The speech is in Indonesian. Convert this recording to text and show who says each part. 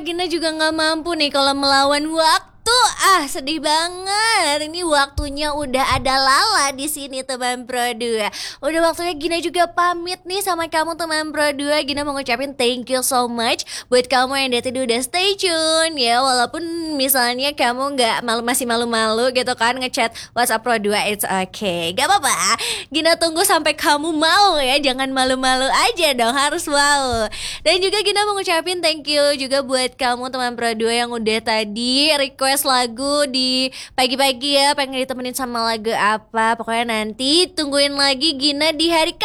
Speaker 1: Gina juga nggak mampu nih kalau melawan waktu. Sedih banget. Ini waktunya udah ada Lala di sini teman Pro 2. Udah waktunya Gina juga pamit nih sama kamu teman Pro 2. Gina mau ngucapin thank you so much buat kamu yang dari tadi udah stay tune ya. Walaupun misalnya kamu nggak masih malu-malu gitu kan ngechat WhatsApp Pro 2, it's okay. Gak apa-apa. Gina tunggu sampai kamu mau ya. Jangan malu-malu aja dong, harus mau. Dan juga Gina mau ngucapin thank you juga buat kamu teman Pro 2 yang udah tadi request lagu di pagi-pagi ya, pengen ditemenin sama lagu apa. Pokoknya nanti tungguin lagi Gina di hari